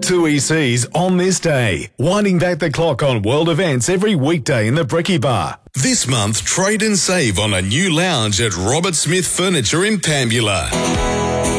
2ECs on this day, winding back the clock on world events every weekday in the Brekkie Bar. This month, trade and save on a new lounge at Robert Smith Furniture in Pambula.